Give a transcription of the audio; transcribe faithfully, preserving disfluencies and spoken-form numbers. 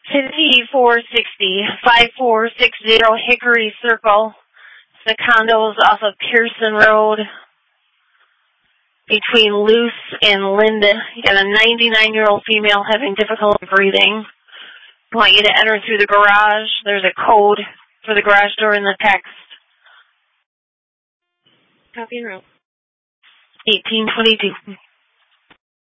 T four sixty, five four six zero Hickory Circle. The condos off of Pearson Road between Luce and Linda. You got a ninety-nine-year-old female having difficulty breathing. I want you to enter through the garage. There's a code for the garage door in the text. Copy and route. eighteen twenty-two.